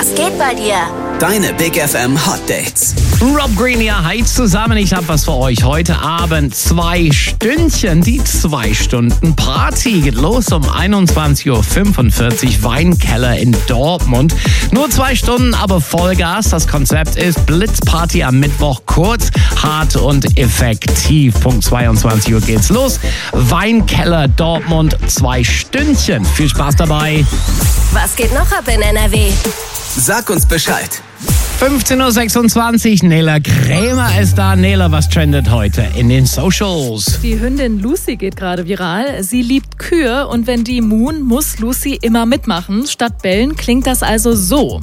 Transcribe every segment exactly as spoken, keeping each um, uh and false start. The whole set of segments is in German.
Was geht bei dir? Deine Big F M Hot Dates. Rob Green, ja, hi zusammen. Ich hab was für euch. Heute Abend zwei Stündchen. Die zwei Stunden Party geht los um einundzwanzig Uhr fünfundvierzig. Weinkeller in Dortmund. Nur zwei Stunden, aber Vollgas. Das Konzept ist Blitzparty am Mittwoch. Kurz, hart und effektiv. Punkt zweiundzwanzig Uhr geht's los. Weinkeller Dortmund, zwei Stündchen. Viel Spaß dabei. Was geht noch ab in N R W? Sag uns Bescheid. fünfzehn Uhr sechsundzwanzig, Nela Krämer ist da. Nela, was trendet heute in den Socials? Die Hündin Lucy geht gerade viral. Sie liebt Kühe und wenn die muhen, muss Lucy immer mitmachen. Statt bellen klingt das also so.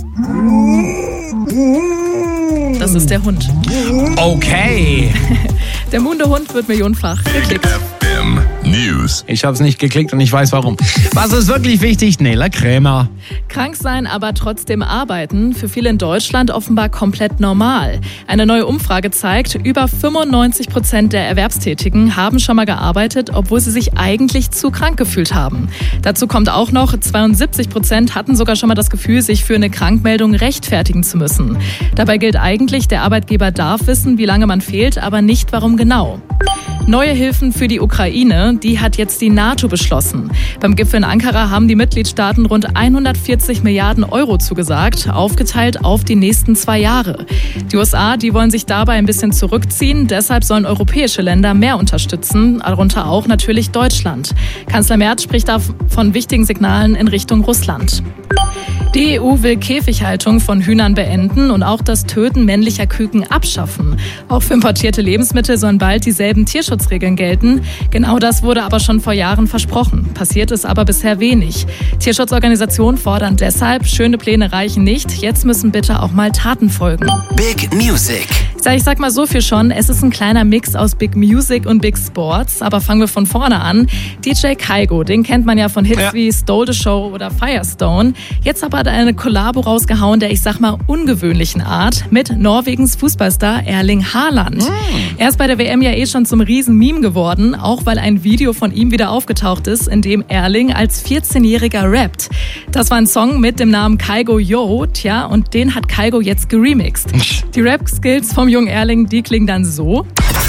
Das ist der Hund. Okay. Der muhende Hund wird millionenfach geklickt. News. Ich hab's nicht geklickt und ich weiß warum. Was ist wirklich wichtig? Nela Krämer. Krank sein, aber trotzdem arbeiten. Für viele in Deutschland offenbar komplett normal. Eine neue Umfrage zeigt, über fünfundneunzig Prozent der Erwerbstätigen haben schon mal gearbeitet, obwohl sie sich eigentlich zu krank gefühlt haben. Dazu kommt auch noch, zweiundsiebzig Prozent hatten sogar schon mal das Gefühl, sich für eine Krankmeldung rechtfertigen zu müssen. Dabei gilt eigentlich, der Arbeitgeber darf wissen, wie lange man fehlt, aber nicht warum genau. Neue Hilfen für die Ukraine, die hat jetzt die NATO beschlossen. Beim Gipfel in Ankara haben die Mitgliedstaaten rund hundertvierzig Milliarden Euro zugesagt, aufgeteilt auf die nächsten zwei Jahre. Die U S A, die wollen sich dabei ein bisschen zurückziehen, deshalb sollen europäische Länder mehr unterstützen, darunter auch natürlich Deutschland. Kanzler Merz spricht da von wichtigen Signalen in Richtung Russland. Die E U will Käfighaltung von Hühnern beenden und auch das Töten männlicher Küken abschaffen. Auch für importierte Lebensmittel sollen bald dieselben Tierschutzregeln gelten. Genau das wurde aber schon vor Jahren versprochen. Passiert ist aber bisher wenig. Tierschutzorganisationen fordern deshalb, schöne Pläne reichen nicht. Jetzt müssen bitte auch mal Taten folgen. Big Music. Ich sag mal so viel schon, es ist ein kleiner Mix aus Big Music und Big Sports. Aber fangen wir von vorne an. D J Kygo, den kennt man ja von Hits ja. wie Stole the Show oder Firestone. Jetzt aber hat er eine Kollabo rausgehauen, der ich sag mal ungewöhnlichen Art, mit Norwegens Fußballstar Erling Haaland. Mm. Er ist bei der W M ja eh schon zum Riesen-Meme geworden, auch weil ein Video von ihm wieder aufgetaucht ist, in dem Erling als vierzehnjähriger rappt. Das war ein Song mit dem Namen Kygo Yo, tja, und den hat Kygo jetzt geremixed. Die Rap-Skills vom jungen Erling, die klingen dann so.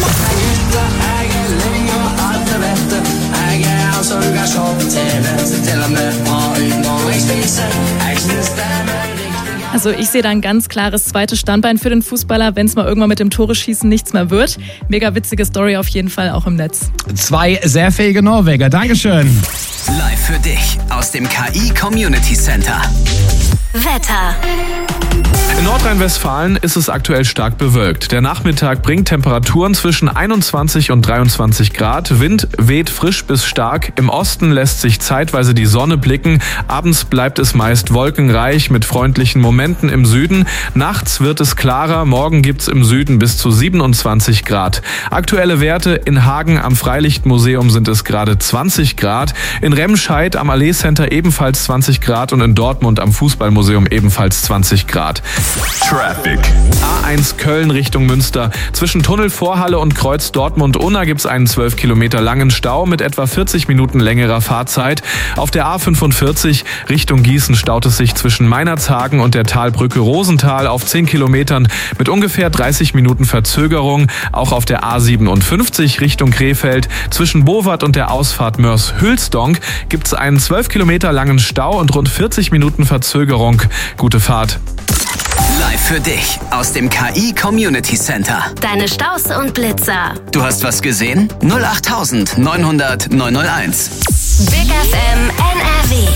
Also ich sehe da ein ganz klares zweites Standbein für den Fußballer, wenn es mal irgendwann mit dem Tore-Schießen nichts mehr wird. Mega witzige Story auf jeden Fall auch im Netz. Zwei sehr fähige Norweger, Dankeschön. Live für dich aus dem K I Community Center. Wetter. In Nordrhein-Westfalen ist es aktuell stark bewölkt. Der Nachmittag bringt Temperaturen zwischen einundzwanzig und dreiundzwanzig Grad. Wind weht frisch bis stark. Im Osten lässt sich zeitweise die Sonne blicken. Abends bleibt es meist wolkenreich mit freundlichen Momenten im Süden. Nachts wird es klarer. Morgen gibt's im Süden bis zu siebenundzwanzig Grad. Aktuelle Werte: in Hagen am Freilichtmuseum sind es gerade zwanzig Grad. In Remscheid am Allee Center ebenfalls zwanzig Grad und in Dortmund am Fußballmuseum ebenfalls zwanzig Grad. Traffic. A eins Köln Richtung Münster. Zwischen Tunnelvorhalle und Kreuz Dortmund-Unna gibt es einen zwölf Kilometer langen Stau mit etwa vierzig Minuten längerer Fahrzeit. Auf der A fünfundvierzig Richtung Gießen staut es sich zwischen Meinerzhagen und der Talbrücke Rosenthal auf zehn Kilometern mit ungefähr dreißig Minuten Verzögerung. Auch auf der A siebenundfünfzig Richtung Krefeld zwischen Bowart und der Ausfahrt Mörs-Hülsdonk gibt es einen zwölf Kilometer langen Stau und rund vierzig Minuten Verzögerung. Gute Fahrt. Live für dich aus dem K I Community Center. Deine Staus und Blitzer. Du hast was gesehen? null acht neunhundert neunhundert neunhunderteins. Big F M N R W.